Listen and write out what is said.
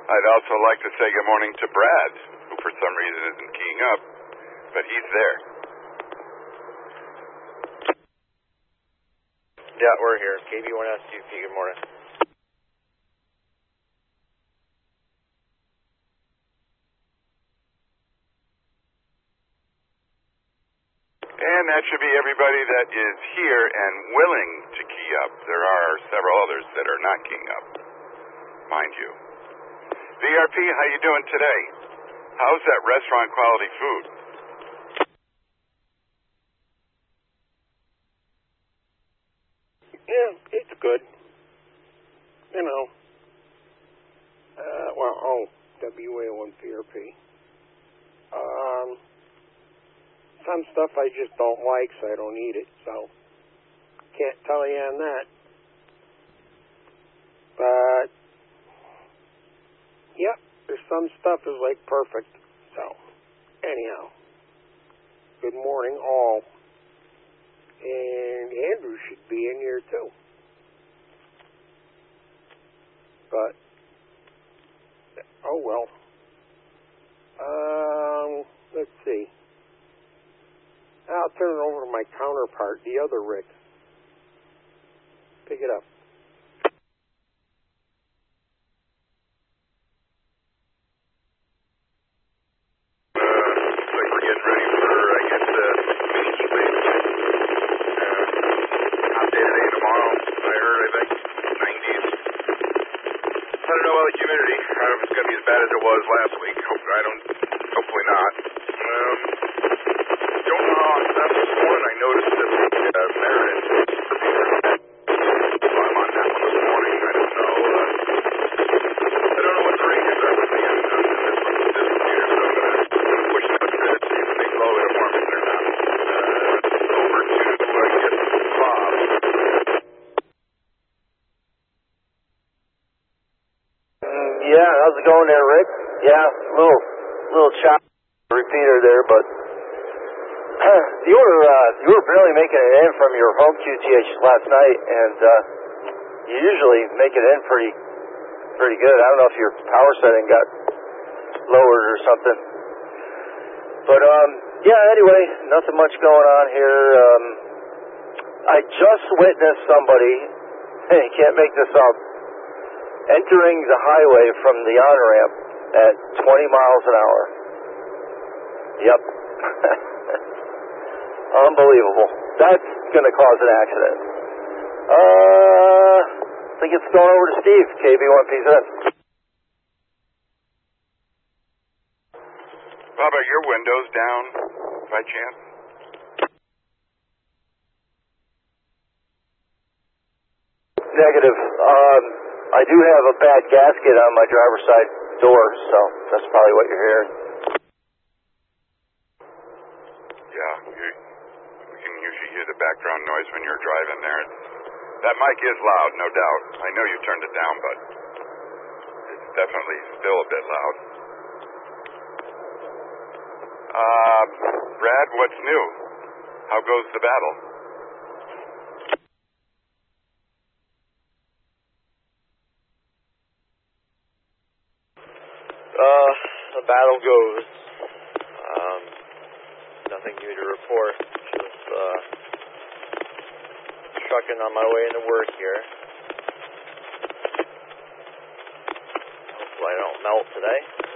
I'd also like to say good morning to Brad, who for some reason isn't keying up, but he's there. Yeah, we're here. KB1SUP, good morning. And that should be everybody that is here and willing to key up. There are several others that are not keying up, mind you. VRP, how you doing today? How's that restaurant quality food? Yeah, it's good. You know. WA1VRP. Some stuff I just don't like, so I don't eat it, so can't tell you on that. But, yep, there's some stuff is like perfect. So, anyhow, good morning all. And Andrew should be in here too. But, oh well. Let's see. I'll turn it over to my counterpart, the other Rick. Pick it up. Looks like we're getting ready for, I guess, mini heat wave. Hot day today, tomorrow, I heard, I think, 90s. I don't know about the humidity. I don't know if it's going to be as bad as it was last week. Hopefully not. Don't know how I'm set this morning. I noticed that the Meredith, so I'm on that one this morning. I don't know what the range is up at the end of this computer, so I'm going to push that a bit, see if they blow it more or not. Over to, I guess, Bob. Yeah, how's it going there, Rick? Yeah, little chop repeater there, but you were barely making it in from your home QTH last night, and you usually make it in pretty good. I don't know if your power setting got lowered or something, but yeah. Anyway, nothing much going on here. I just witnessed somebody. Hey, can't make this up. Entering the highway from the on-ramp at 20 miles an hour. Yep. Unbelievable. That's going to cause an accident. I think it's going over to Steve, KB1PZ. Bob, are your windows down by chance? Negative. I do have a bad gasket on my driver's side door, so that's probably what you're hearing. Yeah, we can usually hear the background noise when you're driving there. That mic is loud, no doubt. I know you turned it down, but it's definitely still a bit loud. Brad, what's new? How goes the battle? The battle goes. Nothing new to report. Just trucking on my way into work here. Hopefully I don't melt today.